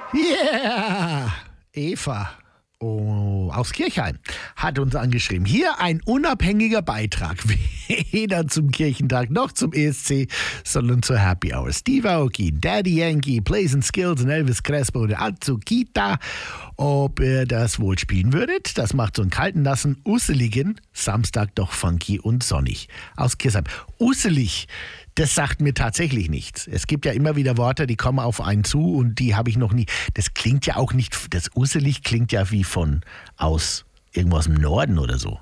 Yeah! Eva aus Kirchheim hat uns angeschrieben. Hier ein unabhängiger Beitrag, weder zum Kirchentag noch zum ESC, sondern zur Happy Hour. Steve Aoki, Daddy Yankee, Plays and Skills und Elvis Crespo und Azukita. Ob ihr das wohl spielen würdet? Das macht so einen kalten, nassen, usseligen Samstag doch funky und sonnig. Aus Kirchheim. Usselig. Das sagt mir tatsächlich nichts. Es gibt ja immer wieder Worte, die kommen auf einen zu und die habe ich noch nie. Das klingt ja auch nicht, das usselig klingt ja wie aus irgendwo aus dem Norden oder so.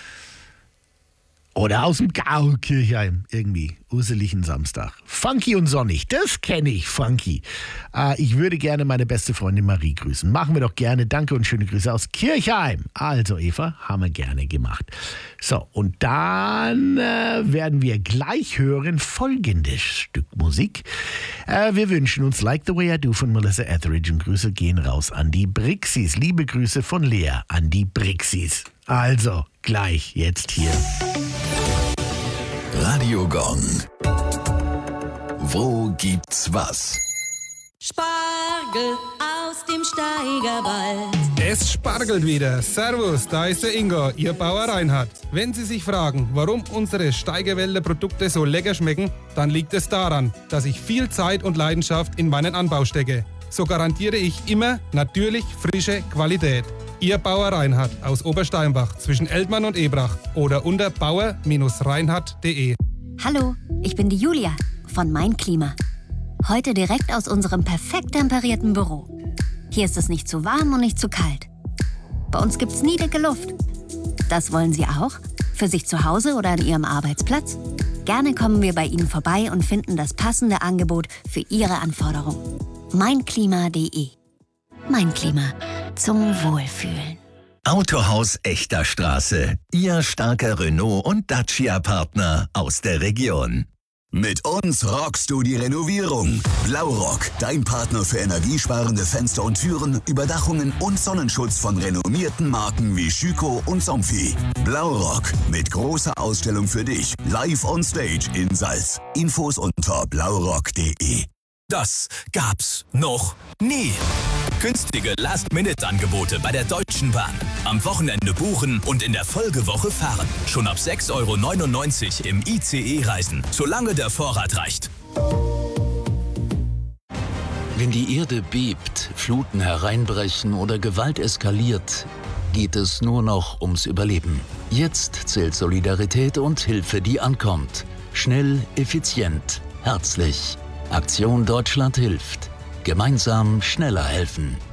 Oder aus dem Gau, Kirchheim, irgendwie. Usseligen Samstag. Funky und sonnig, das kenne ich, funky. Ich würde gerne meine beste Freundin Marie grüßen. Machen wir doch gerne. Danke und schöne Grüße aus Kirchheim. Also Eva, haben wir gerne gemacht. So, und dann werden wir gleich hören folgendes Stück Musik. Wir wünschen uns Like the Way I Do von Melissa Etheridge und Grüße gehen raus an die Brixis. Liebe Grüße von Lea an die Brixis. Also, gleich, jetzt hier. Radio Gong. Wo gibt's was? Spargel aus dem Steigerwald. Es spargelt wieder. Servus, da ist der Ingo, Ihr Bauer Reinhard. Wenn Sie sich fragen, warum unsere Steigerwälder Produkte so lecker schmecken, dann liegt es daran, dass ich viel Zeit und Leidenschaft in meinen Anbau stecke. So garantiere ich immer natürlich frische Qualität. Ihr Bauer Reinhard aus Obersteinbach zwischen Eltmann und Ebrach oder unter bauer-reinhard.de. Hallo, ich bin die Julia von Mein Klima. Heute direkt aus unserem perfekt temperierten Büro. Hier ist es nicht zu warm und nicht zu kalt. Bei uns gibt's nie dicke Luft. Das wollen Sie auch? Für sich zu Hause oder an Ihrem Arbeitsplatz? Gerne kommen wir bei Ihnen vorbei und finden das passende Angebot für Ihre Anforderungen. Meinklima.de. Mein Klima. Zum Wohlfühlen. Autohaus Echter Straße. Ihr starker Renault- und Dacia-Partner aus der Region. Mit uns rockst du die Renovierung. Blaurock, dein Partner für energiesparende Fenster und Türen, Überdachungen und Sonnenschutz von renommierten Marken wie Schüco und Somfy. Blaurock, mit großer Ausstellung für dich. Live on Stage in Salz. Infos unter blaurock.de. Das gab's noch nie. Günstige Last-Minute-Angebote bei der Deutschen Bahn. Am Wochenende buchen und in der Folgewoche fahren. Schon ab 6,99 € im ICE reisen, solange der Vorrat reicht. Wenn die Erde bebt, Fluten hereinbrechen oder Gewalt eskaliert, geht es nur noch ums Überleben. Jetzt zählt Solidarität und Hilfe, die ankommt. Schnell, effizient, herzlich. Aktion Deutschland hilft. Gemeinsam schneller helfen.